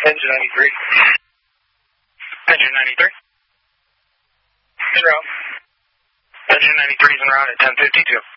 Engine 93. Engine 93. En route. Engine 93 is en route at 1052.